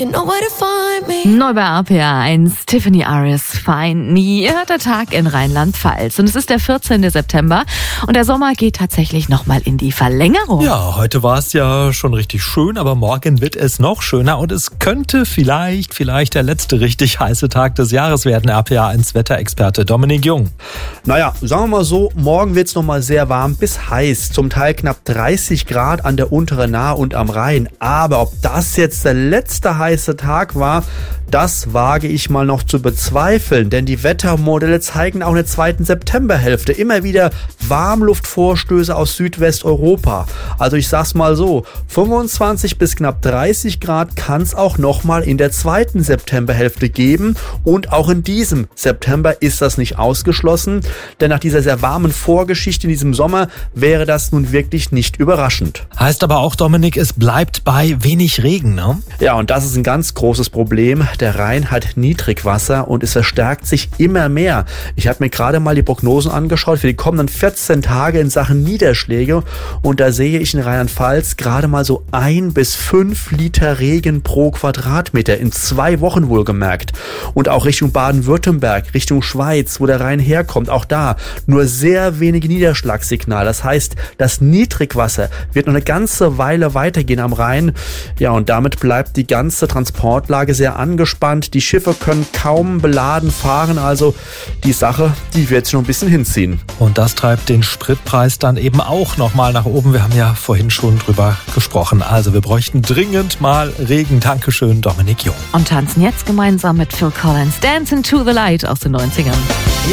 You know where to find me. Neu bei RPA 1, Tiffany Aris, Find Me. Ihr hört der Tag in Rheinland-Pfalz. Und es ist der 14. September und der Sommer geht tatsächlich nochmal in die Verlängerung. Ja, heute war es ja schon richtig schön, aber morgen wird es noch schöner und es könnte vielleicht der letzte richtig heiße Tag des Jahres werden. RPA 1 Wetterexperte Dominik Jung. Naja, sagen wir mal so, morgen wird es nochmal sehr warm bis heiß. Zum Teil knapp 30 Grad an der unteren Nahe und am Rhein. Aber ob das jetzt der letzte heiße Tag war, das wage ich mal noch zu bezweifeln, denn die Wettermodelle zeigen auch in der zweiten Septemberhälfte immer wieder Warmluftvorstöße aus Südwesteuropa. Also ich sag's mal so, 25 bis knapp 30 Grad kann es auch nochmal in der zweiten Septemberhälfte geben und auch in diesem September ist das nicht ausgeschlossen, denn nach dieser sehr warmen Vorgeschichte in diesem Sommer wäre das nun wirklich nicht überraschend. Heißt aber auch, Dominik, es bleibt bei wenig Regen, ne? Ja, und das ist ein ganz großes Problem. Der Rhein hat Niedrigwasser und es verstärkt sich immer mehr. Ich habe mir gerade mal die Prognosen angeschaut für die kommenden 14 Tage in Sachen Niederschläge und da sehe ich in Rheinland-Pfalz gerade mal so 1 bis 5 Liter Regen pro Quadratmeter, in 2 Wochen wohlgemerkt. Und auch Richtung Baden-Württemberg, Richtung Schweiz, wo der Rhein herkommt, auch da nur sehr wenige Niederschlagssignal. Das heißt, das Niedrigwasser wird noch eine ganze Weile weitergehen am Rhein. Ja, und damit bleibt die ganze Transportlage sehr angespannt. Die Schiffe können kaum beladen fahren, also die Sache, die wird sich noch ein bisschen hinziehen. Und das treibt den Spritpreis dann eben auch nochmal nach oben. Wir haben ja vorhin schon drüber gesprochen. Also wir bräuchten dringend mal Regen. Dankeschön, Dominik Jung. Und tanzen jetzt gemeinsam mit Phil Collins Dancing to the Light aus den 90ern.